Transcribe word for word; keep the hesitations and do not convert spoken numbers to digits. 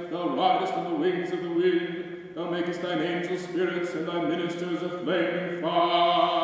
thou ridest on the wings of the wind, thou makest thine angel spirits and thy ministers a flaming fire.